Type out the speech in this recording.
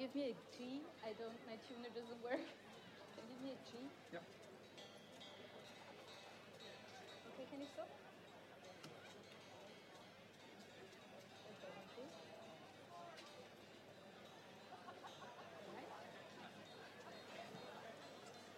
give me a G. I don't. My tuner doesn't work.